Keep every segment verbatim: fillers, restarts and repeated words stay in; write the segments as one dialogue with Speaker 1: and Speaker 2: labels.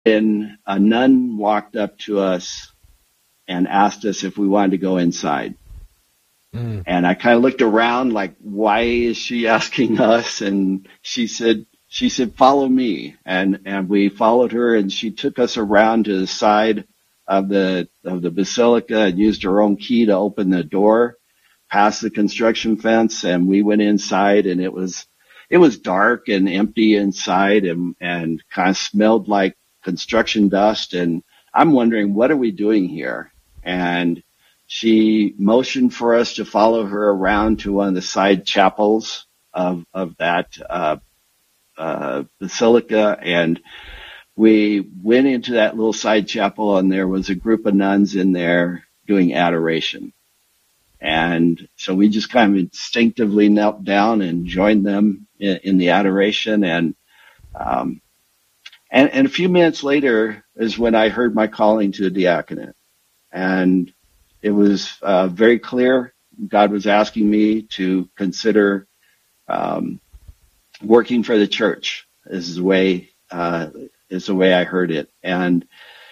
Speaker 1: And a nun walked up to us and asked us if we wanted to go inside. Mm. And I kind of looked around like, why is she asking us? And she said, she said, follow me. And, and we followed her, and she took us around to the side of the, of the basilica and used her own key to open the door past the construction fence. And we went inside, and it was, it was dark and empty inside, and, and kind of smelled like construction dust. And I'm wondering, what are we doing here? And she motioned for us to follow her around to one of the side chapels of, of that, uh, uh, basilica. And we went into that little side chapel, and there was a group of nuns in there doing adoration. And so we just kind of instinctively knelt down and joined them in, in the adoration. And, um, and, and a few minutes later is when I heard my calling to the diaconate. And it was uh, very clear. God was asking me to consider um, working for the church. This is the way, uh, is the way I heard it. And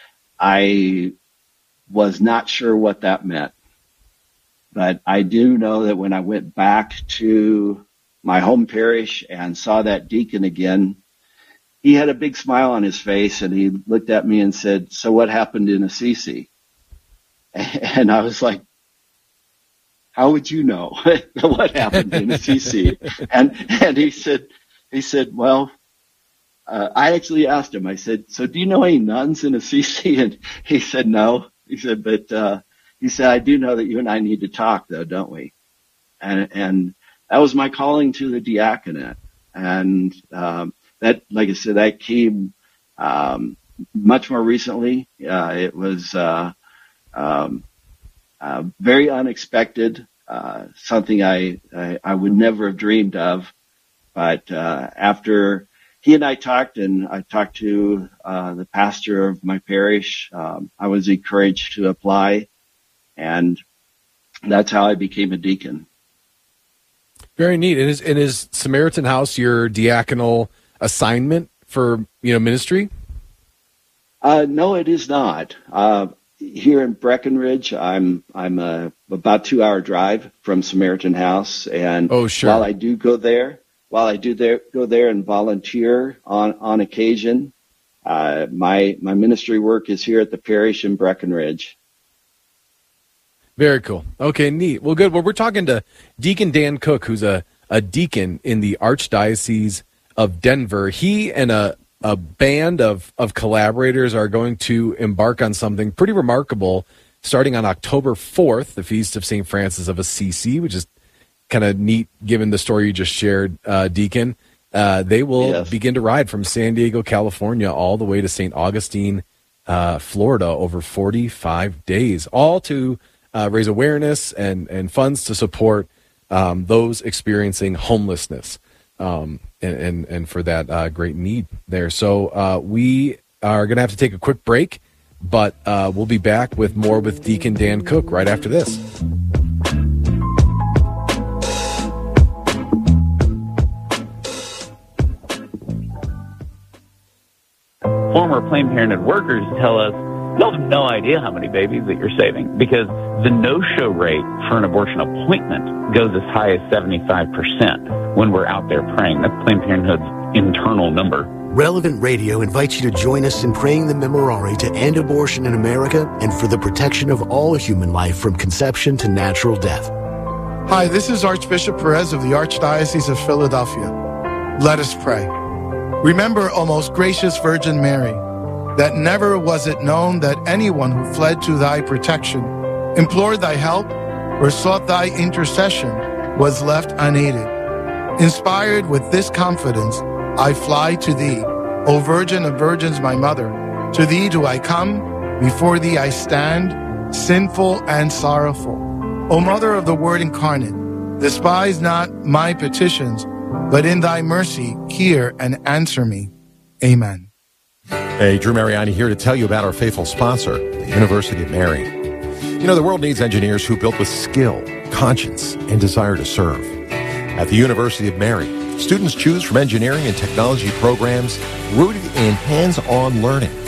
Speaker 1: I was not sure what that meant. But I do know that when I went back to my home parish and saw that deacon again, he had a big smile on his face, and he looked at me and said, so what happened in Assisi? And I was like, how would you know what happened in Assisi? And, and he said, he said, well, uh, I actually asked him, I said, so do you know any nuns in Assisi? And he said, no. He said, but, uh, he said, I do know that you and I need to talk, though, don't we? And, and that was my calling to the diaconate. And, um, that, like I said, that came, um, much more recently. Uh, it was, uh, um, uh, very unexpected, uh, something I, I, I would never have dreamed of. But, uh, after he and I talked, and I talked to, uh, the pastor of my parish, um, I was encouraged to apply. And that's how I became a deacon.
Speaker 2: Very neat. And is, and is Samaritan House your diaconal assignment for, you know, ministry?
Speaker 1: Uh, no, it is not. Uh, here in Breckenridge, I'm I'm a about two hour drive from Samaritan House, and
Speaker 2: oh, sure.
Speaker 1: while I do go there, while I do there go there and volunteer on on occasion, uh, my my ministry work is here at the parish in Breckenridge.
Speaker 2: Very cool. Okay, neat. Well, good. Well, we're talking to Deacon Dan Cook, who's a, a deacon in the Archdiocese of Denver. He and a, a band of, of collaborators are going to embark on something pretty remarkable starting on October fourth, the Feast of Saint Francis of Assisi, which is kind of neat given the story you just shared, uh, Deacon. Uh, they will yes. begin to ride from San Diego, California, all the way to Saint Augustine, uh, Florida, over forty-five days, all to Uh, raise awareness and, and funds to support um, those experiencing homelessness um, and, and, and for that uh, great need there. So uh, we are going to have to take a quick break, but uh, we'll be back with more with Deacon Dan Cook right after this.
Speaker 3: Former Planned Parenthood workers tell us, you'll have no idea how many babies that you're saving, because the no-show rate for an abortion appointment goes as high as seventy-five percent when we're out there praying. That's Planned Parenthood's internal number.
Speaker 4: Relevant Radio invites you to join us in praying the Memorare to end abortion in America and for the protection of all human life from conception to natural death.
Speaker 5: Hi, this is Archbishop Perez of the Archdiocese of Philadelphia. Let us pray. Remember, O most gracious Virgin Mary, that never was it known that anyone who fled to thy protection, implored thy help, or sought thy intercession was left unaided. Inspired with this confidence, I fly to thee, O Virgin of Virgins, my mother. To thee do I come, before thee I stand, sinful and sorrowful. O Mother of the Word incarnate, despise not my petitions, but in thy mercy hear and answer me. Amen.
Speaker 6: Hey, Drew Mariani here to tell you about our faithful sponsor, the University of Mary. You know, the world needs engineers who build with skill, conscience, and desire to serve. At the University of Mary, students choose from engineering and technology programs rooted in hands-on learning.